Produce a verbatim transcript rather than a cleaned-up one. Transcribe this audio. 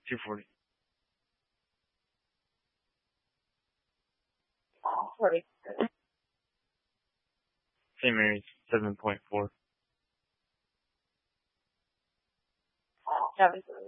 two forty. Forty. Saint Mary's, seven point four. Seven.